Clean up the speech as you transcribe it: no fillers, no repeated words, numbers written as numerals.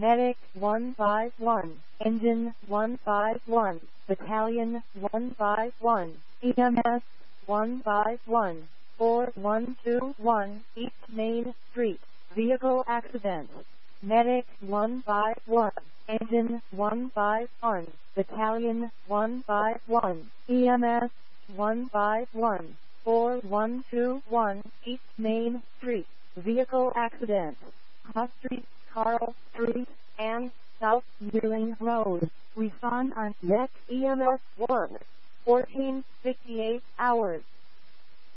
Medic 151, Engine 151, Battalion 151, EMS 151, 4121, East Main Street, Vehicle Accident. Medic 151, Engine 151, Battalion 151, EMS 151, 4121, East Main Street, Vehicle Accident. Huss Street, Carl Street, and South Yearling Road. Respond on Net EMS 1, 1458 hours.